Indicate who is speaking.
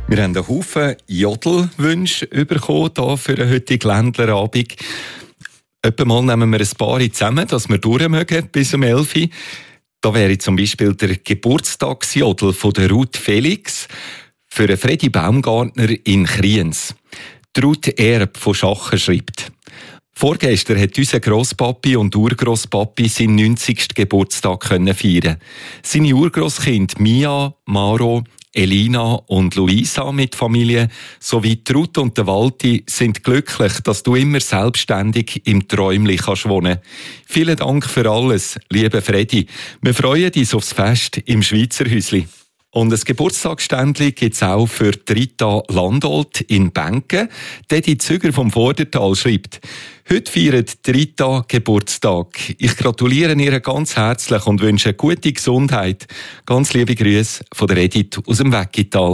Speaker 1: Wir haben einen Haufen Jodelwünsche bekommen hier für den heutigen Ländlerabend. Etwa mal nehmen wir ein paar zusammen, dass wir durch mögen bis um 11 Uhr. Da wäre zum Beispiel der Geburtstagsjodel von der Ruth Felix für den Freddy Baumgartner in Kriens. Die Ruth Erb von Schachen schreibt: Vorgestern hat unser Grosspapi und Urgrosspapi seinen 90. Geburtstag feiern. Seine Urgrosskinder Mia, Maro, Elina und Luisa mit Familie sowie Ruth und der Walti sind glücklich, dass du immer selbstständig im Träumli kannst wohnen. Vielen Dank für alles, lieber Freddy. Wir freuen uns aufs Fest im Schweizer Häusli. Und ein Geburtstagsständli gibt es auch für Rita Landolt in Benken. Die Züger vom Vordertal schreibt: Heute feiert Rita Geburtstag. Ich gratuliere ihr ganz herzlich und wünsche gute Gesundheit. Ganz liebe Grüße von der Edith aus dem Weggital.